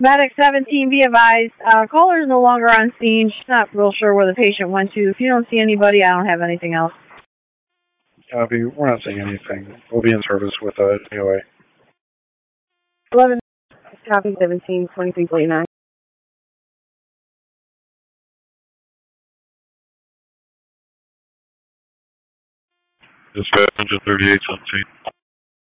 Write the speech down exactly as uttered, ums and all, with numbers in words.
Medic seventeen, be advised. Uh, caller is no longer on scene. She's not real sure where the patient went to. If you don't see anybody, I don't have anything else. Copy. We're not seeing anything. We'll be in service with uh, A O A. eleven, copy seventeen, twenty-three forty-nine. Dispatch, thirty-eight seventeen.